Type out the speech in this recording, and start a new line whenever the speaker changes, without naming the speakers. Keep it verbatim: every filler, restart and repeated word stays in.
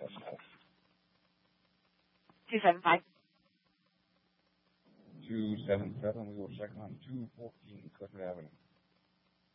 two seven five.
two seven seven, we will check on two fourteen Clifford Avenue.